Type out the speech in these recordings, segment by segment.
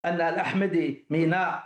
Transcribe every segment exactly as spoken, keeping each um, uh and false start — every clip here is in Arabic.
أن الأحمدي ميناء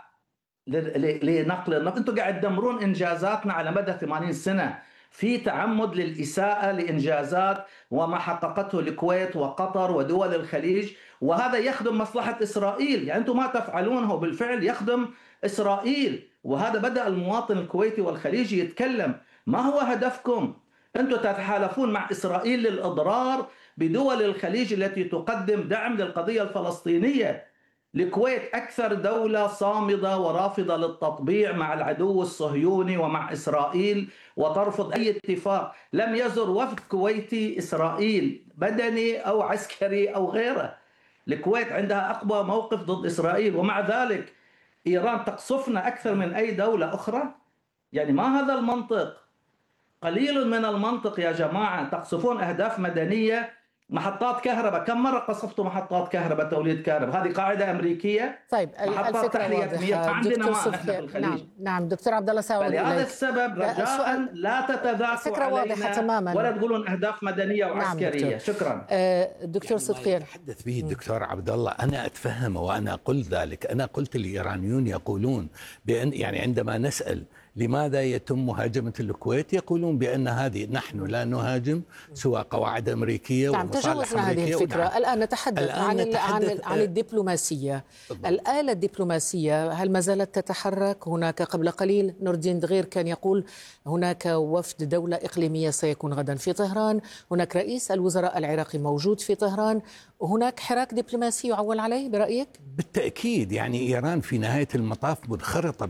لنقل النفط. أنتم قاعد تدمرون إنجازاتنا على مدى ثمانين سنة، في تعمد للإساءة لإنجازات وما حققته الكويت وقطر ودول الخليج، وهذا يخدم مصلحة إسرائيل. يعني أنتم ما تفعلونه بالفعل يخدم إسرائيل، وهذا بدأ المواطن الكويتي والخليجي يتكلم. ما هو هدفكم؟ أنتم تتحالفون مع إسرائيل للإضرار بدول الخليج التي تقدم دعم للقضية الفلسطينية. الكويت أكثر دولة صامدة ورافضة للتطبيع مع العدو الصهيوني ومع إسرائيل، وترفض أي اتفاق. لم يزر وفد كويتي إسرائيل بدني أو عسكري أو غيره. الكويت عندها أقوى موقف ضد إسرائيل، ومع ذلك إيران تقصفنا أكثر من أي دولة أخرى. يعني ما هذا المنطق؟ قليل من المنطق يا جماعة. تقصفون أهداف مدنية، محطات كهرباء. كم مرة قصفتوا محطات كهرباء، توليد كهرباء؟ هذه قاعدة أمريكية. طيب محطات الفكرة تحلية مياه، ما واضحة عندنا دكتور ماء نحن في صدقير. الخليج. نعم نعم دكتور عبد الله سأعود فلهذا إليك. السبب رجاء السؤال... لا تتذاكوا الفكرة واضحة علينا تماما، ولا تقولون أهداف مدنية وعسكرية. نعم شكرا. آه دكتور يعني صدقير. يتحدث به الدكتور عبد الله أنا أتفهمه، وأنا قلت ذلك. أنا قلت الإيرانيون يقولون بأن يعني عندما نسأل لماذا يتم مهاجمة الكويت يقولون بأن هذه نحن لا نهاجم سوى قواعد أمريكية نعم ومصالح تجاوزنا أمريكية. هذه الفكرة. ونعم. الآن نتحدث الآن عن نتحدث عن عن الدبلوماسية. بالضبط. الآلة الدبلوماسية هل ما زالت تتحرك؟ هناك قبل قليل نور الدين دغير كان يقول هناك وفد دولة إقليمية سيكون غدا في طهران، هناك رئيس الوزراء العراقي موجود في طهران، هناك حراك دبلوماسي يعول عليه برأيك؟ بالتأكيد. يعني إيران في نهاية المطاف منخرطة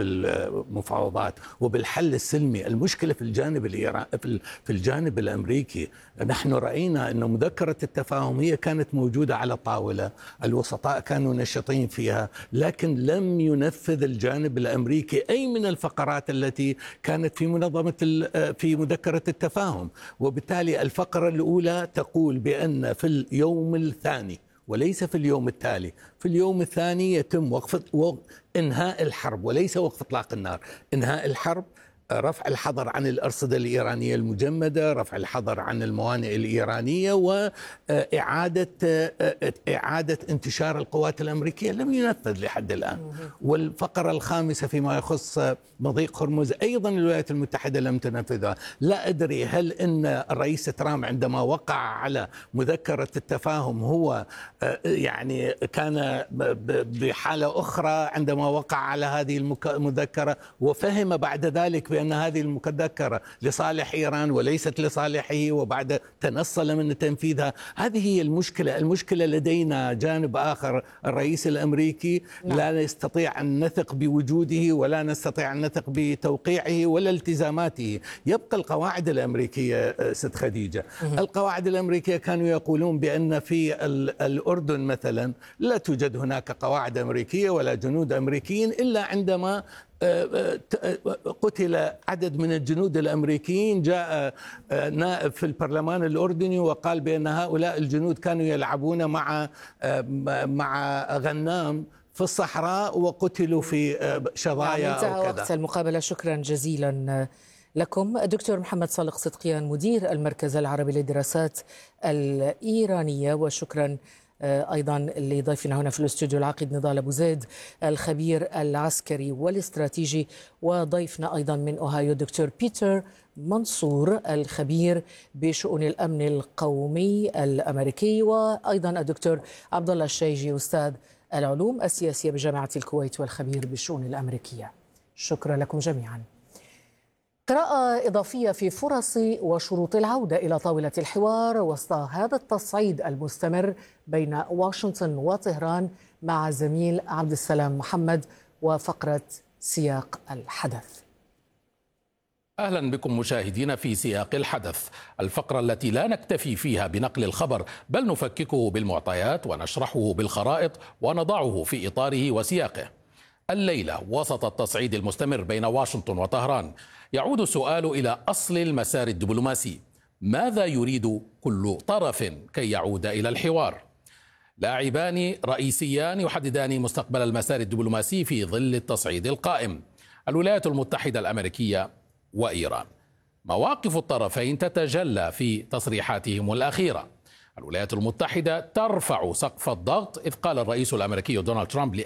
بالمفاوضات وبالحل السلمي. المشكلة في الجانب الإيراني، في الجانب الأمريكي. نحن رأينا أن مذكرة التفاهم هي كانت موجودة على الطاولة، الوسطاء كانوا نشطين فيها، لكن لم ينفذ الجانب الأمريكي أي من الفقرات التي كانت في منظمة في مذكرة التفاهم. وبالتالي الفقرة الأولى تقول بأن في اليوم الثاني وليس في اليوم التالي، في اليوم الثاني يتم وقف إنهاء الحرب، وليس وقف إطلاق النار، إنهاء الحرب، رفع الحظر عن الأرصدة الإيرانية المجمدة، رفع الحظر عن الموانئ الإيرانية، وإعادة إعادة انتشار القوات الأمريكية. لم ينفذ لحد الآن. والفقرة الخامسة فيما يخص مضيق هرمز أيضا الولايات المتحدة لم تنفذها. لا أدري هل إن الرئيس ترامب عندما وقع على مذكرة التفاهم هو يعني كان بحالة أخرى عندما وقع على هذه المذكرة، وفهم بعد ذلك بأن هذه المذكرة لصالح إيران وليست لصالحه، وبعد تنصل من تنفيذها. هذه هي المشكلة. المشكلة لدينا جانب آخر، الرئيس الأمريكي. نعم. لا نستطيع أن نثق بوجوده، ولا نستطيع أن نثق بتوقيعه ولا التزاماته. يبقى القواعد الأمريكية ست خديجة. مه. القواعد الأمريكية كانوا يقولون بأن في الأردن مثلا لا توجد هناك قواعد أمريكية ولا جنود أمريكيين إلا عندما قتل عدد من الجنود الأمريكيين. جاء نائب في البرلمان الأردني وقال بأن هؤلاء الجنود كانوا يلعبون مع مع غنام في الصحراء وقتلوا في شظايا أو كذا. وقت المقابلة. شكرا جزيلا لكم دكتور محمد صالح صدقيان مدير المركز العربي للدراسات الإيرانية، وشكرا أيضا لضيفنا هنا في الاستوديو العقيد نضال أبو زيد الخبير العسكري والاستراتيجي، وضيفنا أيضا من أوهايو دكتور بيتر منصور الخبير بشؤون الأمن القومي الأمريكي، وأيضا الدكتور عبد الله الشيجي أستاذ العلوم السياسية بجامعة الكويت والخبير بالشؤون الأمريكية. شكرا لكم جميعا. قراءة إضافية في فرص وشروط العودة إلى طاولة الحوار وسط هذا التصعيد المستمر بين واشنطن وطهران مع زميل عبد السلام محمد وفقرة سياق الحدث. أهلا بكم مشاهدينا في سياق الحدث، الفقرة التي لا نكتفي فيها بنقل الخبر بل نفككه بالمعطيات ونشرحه بالخرائط ونضعه في إطاره وسياقه. الليلة وسط التصعيد المستمر بين واشنطن وطهران يعود السؤال إلى أصل المسار الدبلوماسي. ماذا يريد كل طرف كي يعود إلى الحوار؟ لاعبان رئيسيان يحددان مستقبل المسار الدبلوماسي في ظل التصعيد القائم: الولايات المتحدة الأمريكية وإيران. مواقف الطرفين تتجلى في تصريحاتهم الأخيرة. الولايات المتحدة ترفع سقف الضغط، إذ قال الرئيس الأمريكي دونالد ترامب